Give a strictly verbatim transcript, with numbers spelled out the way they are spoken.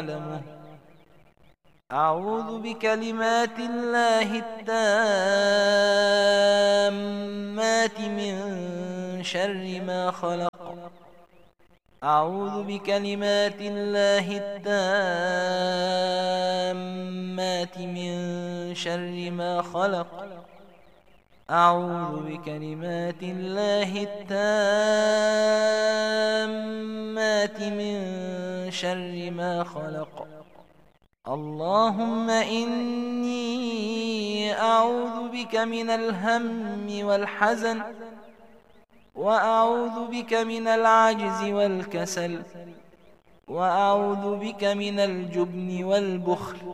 يعلمه. أعوذ بكلمات الله التامات من شر ما خلق. أعوذ بكلمات الله التامات من شر ما خلق. أعوذ بكلمات الله التامات من شر ما خلق. اللهم إني أعوذ بك من الهم والحزن، وأعوذ بك من العجز والكسل، وأعوذ بك من الجبن والبخل.